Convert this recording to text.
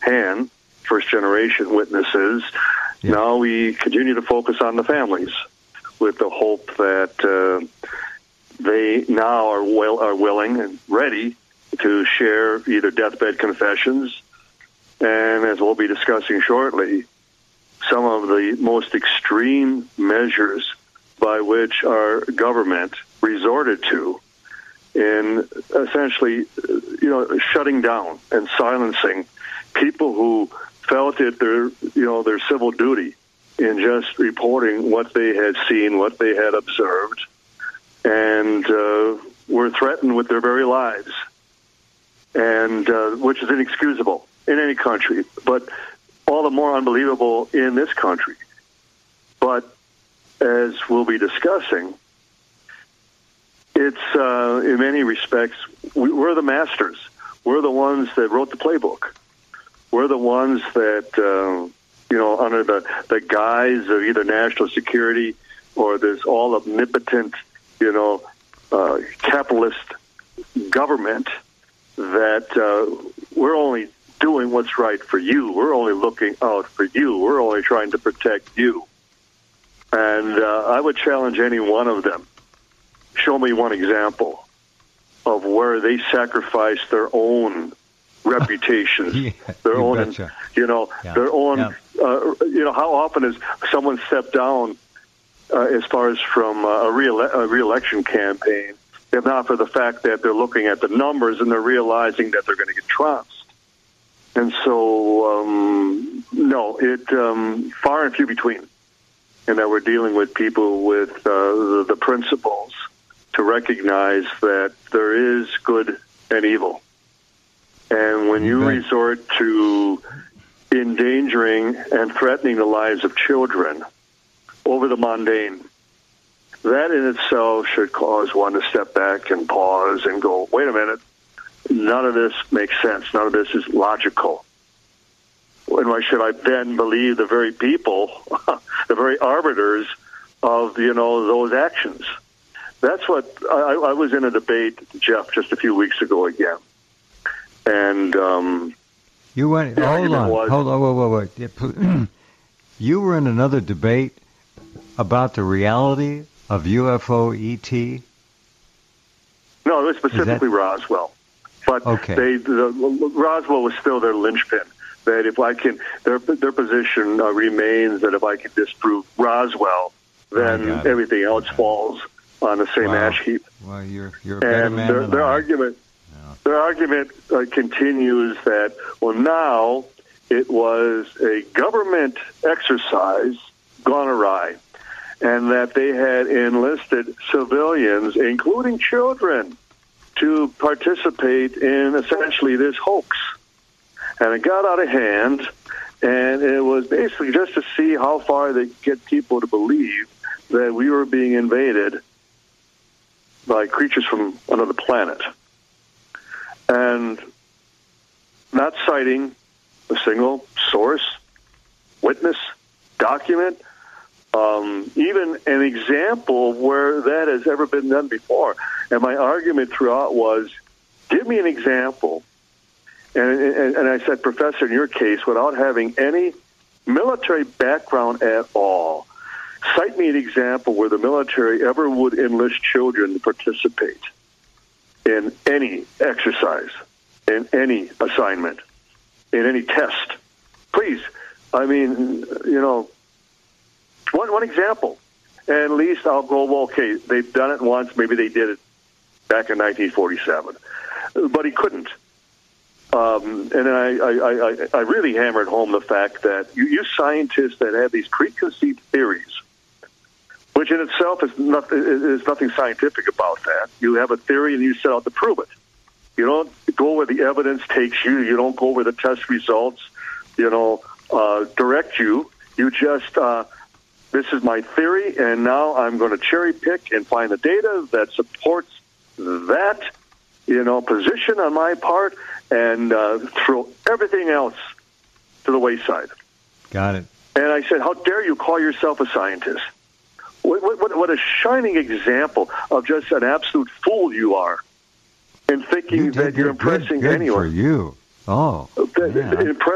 hand, first-generation witnesses. Yeah. Now we continue to focus on the families with the hope that they now are willing and ready to share either deathbed confessions and, as we'll be discussing shortly, some of the most extreme measures by which our government resorted to in essentially, shutting down and silencing people who felt it their civil duty in just reporting what they had seen, what they had observed, and were threatened with their very lives, and which is inexcusable in any country, but all the more unbelievable in this country. But as we'll be discussing, it's in many respects, we're the masters. We're the ones that wrote the playbook. We're the ones that, under the guise of either national security or this all omnipotent, capitalist government, that we're only doing what's right for you. We're only looking out for you. We're only trying to protect you. And I would challenge any one of them. Show me one example of where they sacrificed their own reputations, their own, betcha. Their own. Yeah. How often has someone stepped down as far as from a re-election campaign, if not for the fact that they're looking at the numbers and they're realizing that they're going to get trounced? And so, far and few between, and that we're dealing with people with the principles to recognize that there is good and evil. And when you resort to endangering and threatening the lives of children over the mundane, that in itself should cause one to step back and pause and go, wait a minute, none of this makes sense. None of this is logical. And why should I then believe the very people, the very arbiters of, those actions? That's what I was in a debate, Jeff, just a few weeks ago again. And you went. Hold on. Wait. You were in another debate about the reality of UFO ET. No, it was specifically Roswell, but Roswell was still their linchpin. That if I can, their position remains that if I can disprove Roswell, then everything else falls on the same ash heap. Well, you're a better man than their I. argument. Their argument continues that, now it was a government exercise gone awry, and that they had enlisted civilians, including children, to participate in essentially this hoax. And it got out of hand, and it was basically just to see how far they get people to believe that we were being invaded by creatures from another planet. And not citing a single source, witness, document, even an example where that has ever been done before. And my argument throughout was, give me an example. And I said, Professor, in your case, without having any military background at all, cite me an example where the military ever would enlist children to participate in any exercise, in any assignment, in any test. Please. I mean, one example. And at least I'll go, well, okay, they've done it once. Maybe they did it back in 1947. But he couldn't. And I really hammered home the fact that you scientists that have these preconceived theories, which in itself is nothing scientific about that. You have a theory and you set out to prove it. You don't go where the evidence takes you. You don't go where the test results, direct you. You just, this is my theory, and now I'm going to cherry pick and find the data that supports that, position on my part, and throw everything else to the wayside. Got it. And I said, how dare you call yourself a scientist? What a shining example of just an absolute fool you are in thinking that you're impressing anyone. Good for you. Oh,